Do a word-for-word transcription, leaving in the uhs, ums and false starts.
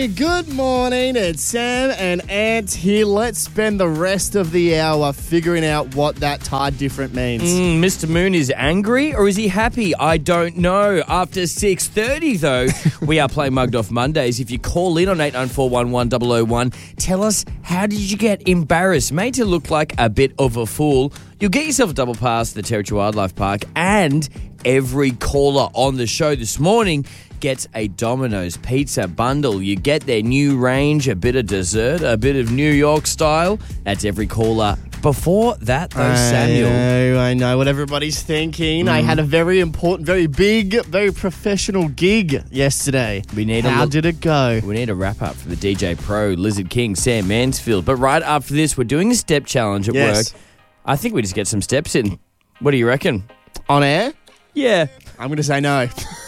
Very good morning. It's Sam and Ant here. Let's spend the rest of the hour figuring out what that tide different means. Mm, Mister Moon is angry or is he happy? I don't know. After six thirty, though, we are playing Mugged Off Mondays. If you call in on eight nine four one one zero zero one, tell us, how did you get embarrassed? Made to look like a bit of a fool. You'll get yourself a double pass to the Territory Wildlife Park, and every caller on the show this morning gets a Domino's pizza bundle. You get their new range, a bit of dessert, a bit of New York style. That's every caller. Before that, though, Samuel. I know, I know what everybody's thinking. Mm. I had a very important, very big, very professional gig yesterday. We need How a look, did it go? We need a wrap-up for the D J Pro, Lizard King, Sam Mansfield. But right after this, we're doing a step challenge at yes. work. I think we just get some steps in. What do you reckon? On air? Yeah. I'm going to say no.